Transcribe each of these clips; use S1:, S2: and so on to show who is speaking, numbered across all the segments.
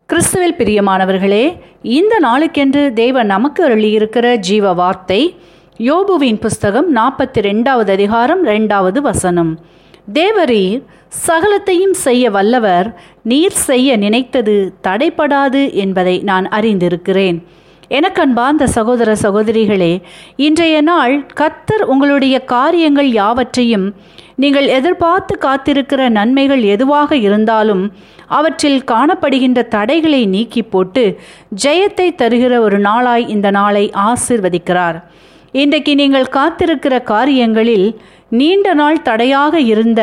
S1: கிறிஸ்துவில் பிரியமானவர்களே, இந்த நாளுக்கென்று தேவன் நமக்கு அருளியிருக்கிற ஜீவ வார்த்தை யோபுவின் புஸ்தகம் 42வது அதிகாரம் 2வது வசனம். தேவரீர் சகலத்தையும் செய்ய வல்லவர், நீர் செய்ய நினைத்தது தடைப்படாது என்பதை நான் அறிந்திருக்கிறேன். எனக்கன்பார்ந்த சகோதர சகோதரிகளே, இன்றைய நாள் கர்த்தர் உங்களுடைய காரியங்கள் யாவற்றையும், நீங்கள் எதிர்பார்த்து காத்திருக்கிற நன்மைகள் எதுவாக இருந்தாலும் அவற்றில் காணப்படுகின்ற தடைகளை நீக்கி போட்டு ஜெயத்தை தருகிற ஒரு நாளாய் இந்த நாளை ஆசீர்வதிக்கிறார். இன்றைக்கு நீங்கள் காத்திருக்கிற காரியங்களில் நீண்ட நாள் தடையாக இருந்த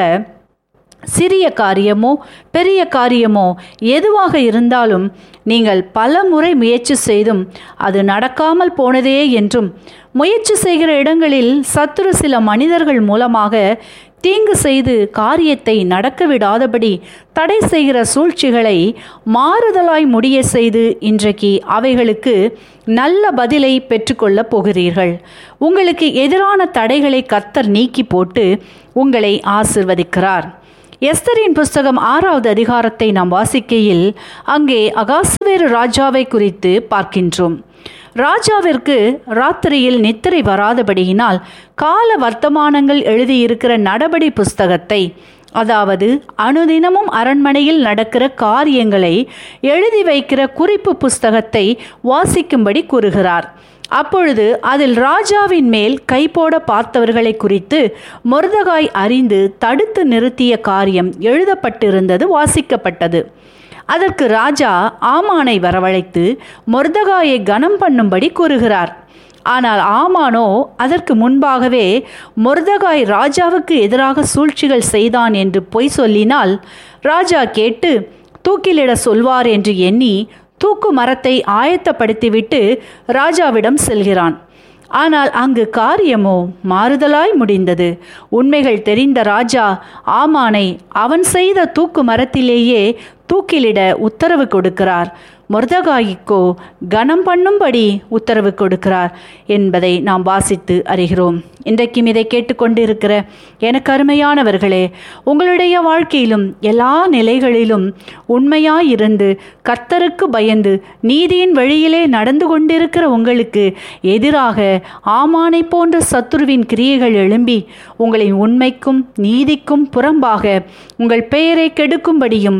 S1: சிறிய காரியமோ பெரிய காரியமோ எதுவாக இருந்தாலும் நீங்கள் பல முறை முயற்சி செய்தும் அது நடக்காமல் போனதே என்றும், முயற்சி செய்கிற இடங்களில் சத்துரு சில மனிதர்கள் மூலமாக தீங்கு செய்து காரியத்தை நடக்க விடாதபடி தடை செய்கிற சூழ்ச்சிகளை மாறுதலாய் முடிய செய்து இன்றைக்கு அவைகளுக்கு நல்ல பதிலை பெற்றுக்கொள்ளப் போகிறீர்கள். உங்களுக்கு எதிரான தடைகளை கர்த்தர் நீக்கி போட்டு உங்களை ஆசீர்வதிக்கிறார். எஸ்தரின் புஸ்தகம் 6வது அதிகாரத்தை நாம் வாசிக்கையில் அங்கே அகாஸ்வேரு ராஜாவை குறித்து பார்க்கின்றோம். ராஜாவிற்கு ராத்திரியில் நித்திரை வராதபடியினால் கால வர்த்தமானங்கள் எழுதியிருக்கிற நடபடி புஸ்தகத்தை, அதாவது அனுதினமும் அரண்மனையில் நடக்கிற காரியங்களை எழுதி வைக்கிற குறிப்பு புஸ்தகத்தை வாசிக்கும்படி கூறுகிறார். அப்பொழுது அதில் ராஜாவின் மேல் கை போட பார்த்தவர்களை குறித்து மொர்தெகாய் அறிந்து தடுத்து நிறுத்திய காரியம் எழுதப்பட்டிருந்தது வாசிக்கப்பட்டது. அதற்கு ராஜா ஆமானை வரவழைத்து மொர்தெகாயை கனம் பண்ணும்படி கூறுகிறார். ஆனால் ஆமானோ அதற்கு முன்பாகவே மொர்தெகாய் ராஜாவுக்கு எதிராக சூழ்ச்சிகள் செய்தான் என்று பொய் சொல்லினால் ராஜா கேட்டு தூக்கிலிட சொல்வார் என்று எண்ணி தூக்கு மரத்தை ஆயத்தப்படுத்திவிட்டு ராஜாவிடம் செல்கிறான். ஆனால் அங்கு காரியமோ மாறுதலாய் முடிந்தது. உண்மைகள் தெரிந்த ராஜா ஆமானை அவன் செய்த தூக்கு மரத்திலேயே தூக்கிலிட உத்தரவு கொடுக்கிறார். மொர்தெகாய்க்கோ கனம் பண்ணும்படி உத்தரவு கொடுக்கிறார் என்பதை நாம் வாசித்து அறிகிறோம். இன்றைக்கும் இதை கேட்டுக்கொண்டிருக்கிற எனக்கு அருமையானவர்களே, உங்களுடைய வாழ்க்கையிலும் எல்லா நிலைகளிலும் உண்மையாயிருந்து கர்த்தருக்கு பயந்து நீதியின் வழியிலே நடந்து கொண்டிருக்கிற உங்களுக்கு எதிராக ஆமானை போன்ற சத்துருவின் கிரியைகள் எழும்பி உங்களின் உண்மைக்கும் நீதிக்கும் புறம்பாக உங்கள் பெயரை கெடுக்கும்படியும்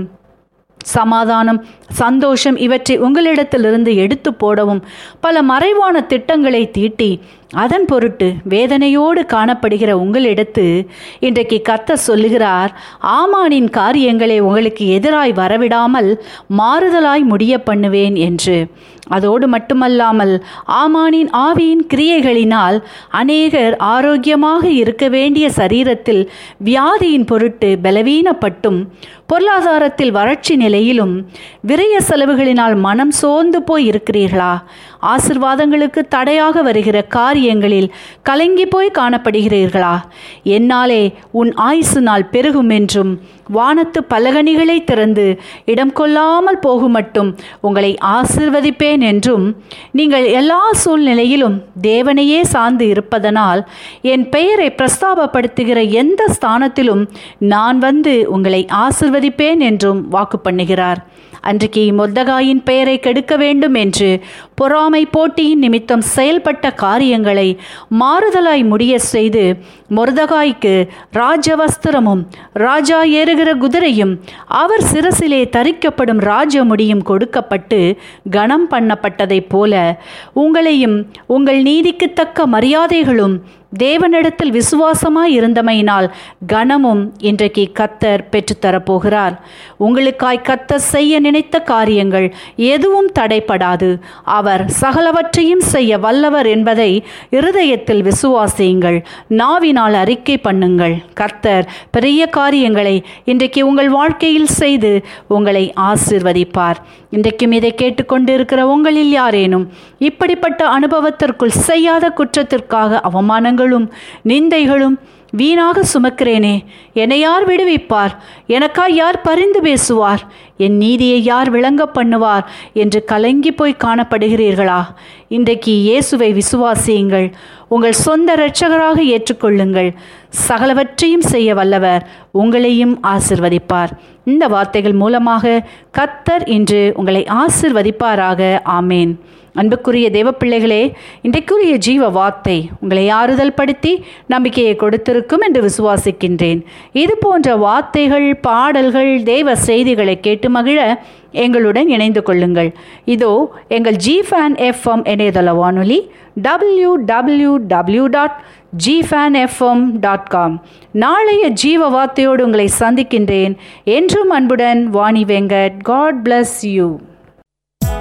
S1: சமாதானம், சந்தோஷம் இவற்றை உங்களிடத்திலிருந்து எடுத்து போடவும் பல மறைவான திட்டங்களை தீட்டி அதன் பொருட்டு வேதனையோடு காணப்படுகிற உங்களிடத்து இன்றைக்கு கர்த்தர் சொல்லுகிறார், ஆமானின் காரியங்களை உங்களுக்கு எதிராய் வரவிடாமல் மாறுதலாய் முடிய பண்ணுவேன் என்று. அதோடு மட்டுமல்லாமல் ஆமானின் ஆவியின் கிரியைகளினால் அநேகர் ஆரோக்கியமாக இருக்க வேண்டிய சரீரத்தில் வியாதியின் பொருட்டு பலவீனப்பட்டும், பொருளாதாரத்தில் வறட்சி நிலையிலும், விரய செலவுகளினால் மனம் சோர்ந்து போய் இருக்கிறீர்களா? ஆசீர்வாதங்களுக்கு தடையாக வருகிற காரியங்களில் கலங்கி போய் காணப்படுகிறீர்களா? என்னாலே உன் ஆயுசு நாள் பெருகும் என்றும் வானத்து பலகணிகளை திறந்து இடம் கொள்ளாமல் போகும் மட்டும் உங்களை ஆசீர்வதிப்பேன் என்றும் நீங்கள் எல்லா சூழ்நிலையிலும் தேவனையே சார்ந்து இருப்பதனால் என் பெயரை பிரஸ்தாபப்படுத்துகிற எந்த ஸ்தானத்திலும் நான் வந்து உங்களை ஆசீர்வதிப்பேன் என்றும் வாக்கு பண்ணுகிறார். அன்றைக்கு மொர்தெகாயின் பெயரை கெடுக்க வேண்டும் என்று பொறாமை போட்டியின் நிமித்தம் செயல்பட்ட காரியங்களை மாறுதலாய் முடிய செய்து மொர்தெகாய்க்கு ராஜவஸ்திரமும் ராஜா ஏறுகிற குதிரையும் அவர் சிரசிலே தரிக்கப்படும் ராஜ முடியும் கொடுக்கப்பட்டு கனம் பண்ணப்பட்டதைப் போல உங்களையும் உங்கள் நீதிக்கு தக்க மரியாதைகளும் தேவனிடத்தில் விசுவாசமாய் இருந்தமையினால் கனமும் இன்றைக்கு கர்த்தர் பெற்றுத்தரப்போகிறார். உங்களுக்காய் கர்த்தர் செய்ய நினைத்த காரியங்கள் எதுவும் தடைப்படாது. அவர் சகலவற்றையும் செய்ய வல்லவர் என்பதை இருதயத்தில் விசுவாசியுங்கள், நாவினால் அறிக்கை பண்ணுங்கள். கர்த்தர் பெரிய காரியங்களை இன்றைக்கு உங்கள் வாழ்க்கையில் செய்து உங்களை ஆசீர்வதிப்பார். இன்றைக்கும் இதை கேட்டுக்கொண்டிருக்கிற உங்களில் யாரேனும் இப்படிப்பட்ட அனுபவத்திற்குள் செய்யாத குற்றத்திற்காக அவமானங்களும் நிந்தைகளும் வீணாக சுமக்கிறேனே, என்னை யார் விடுவிப்பார்? எனக்காய் யார் பரிந்து பேசுவார்? என் நீதியை யார் விளங்க பண்ணுவார் என்று கலங்கி போய் காணப்படுகிறீர்களா? இன்றைக்கு இயேசுவை விசுவாசியுங்கள், உங்கள் சொந்த இரட்சகராக ஏற்றுக்கொள்ளுங்கள். சகலவற்றையும் செய்ய வல்லவர் உங்களையும் ஆசிர்வதிப்பார். இந்த வார்த்தைகள் மூலமாக கர்த்தர் இன்று உங்களை ஆசிர்வதிப்பாராக. ஆமேன். அன்புக்குரிய தேவப்பிள்ளைகளே, இன்றைக்குரிய ஜீவ வார்த்தை உங்களை ஆறுதல் படுத்தி நம்பிக்கையை கொடுத்திருக்கும் என்று விசுவாசிக்கின்றேன். இது போன்ற வார்த்தைகள், பாடல்கள், தேவ செய்திகளை கேட்டு மகிழ எங்களுடன் இணைந்து கொள்ளுங்கள். இதோ எங்கள் GFAN-FM இணையதள வானொலி www.gfanfm.com. நாளைய ஜீவ வார்த்தையோடு உங்களை சந்திக்கின்றேன். என்றும் அன்புடன் Vani Venkat. God bless you.